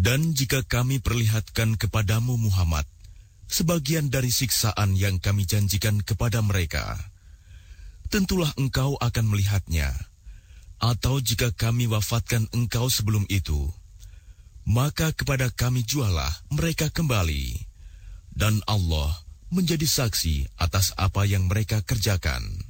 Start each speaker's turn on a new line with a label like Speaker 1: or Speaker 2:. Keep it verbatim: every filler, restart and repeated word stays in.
Speaker 1: Dan jika kami perlihatkan kepadamu Muhammad sebagian dari siksaan yang kami janjikan kepada mereka, tentulah engkau akan melihatnya. Atau jika kami wafatkan engkau sebelum itu, maka kepada kami jualah mereka kembali. Dan Allah menjadi saksi atas apa yang mereka kerjakan.